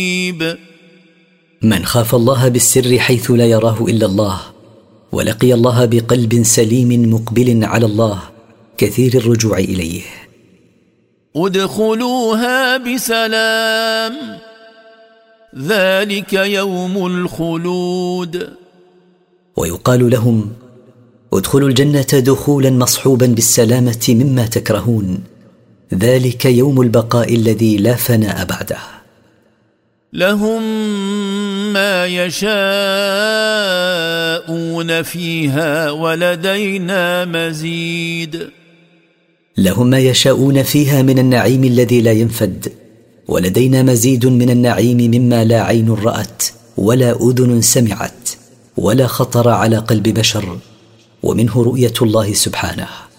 من خاف الله بالسر حيث لا يراه إلا الله، ولقي الله بقلب سليم مقبل على الله كثير الرجوع إليه. ادخلوها بسلام ذلك يوم الخلود. ويقال لهم: ادخلوا الجنة دخولا مصحوبا بالسلامة مما تكرهون، ذلك يوم البقاء الذي لا فناء بعده. لهم ما يشاءون فيها ولدينا مزيد. لهم ما يشاءون فيها من النعيم الذي لا ينفد، ولدينا مزيد من النعيم مما لا عين رأت ولا أذن سمعت ولا خطر على قلب بشر، ومنه رؤية الله سبحانه.